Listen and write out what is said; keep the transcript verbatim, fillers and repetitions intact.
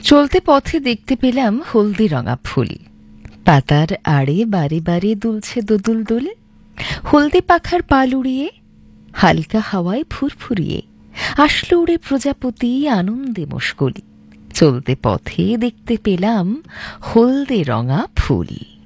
চলতে পথে দেখতে পেলাম হলদে রঙা ফুল, পাতার আড়ে বারে বারে দুলছে দোদুল দোল। হলদে পাখার পাল উড়িয়ে হালকা হাওয়ায় ফুরফুরিয়ে আসলো উড়ে প্রজাপতি আনন্দে মশগুল। চলতে পথে দেখতে পেলাম হলদে রঙা ফুল।